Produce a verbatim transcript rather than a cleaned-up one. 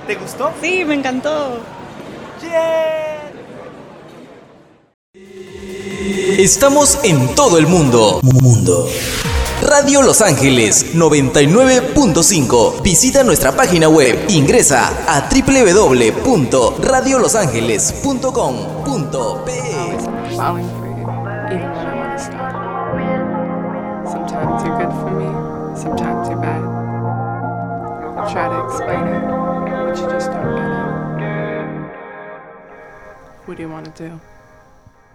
¿Te gustó? Sí, me encantó. ¡Yeah! Estamos en todo el mundo. Mundo. Radio Los Ángeles noventa y nueve punto cinco. Visita nuestra página web. Ingresa a doble u doble u doble u punto radio los ángeles punto com punto pe. Falling for you, even when I want to stop. Sometimes you're good for me, sometimes you're bad. I try to explain it, but you just don't get it. What do you want to do?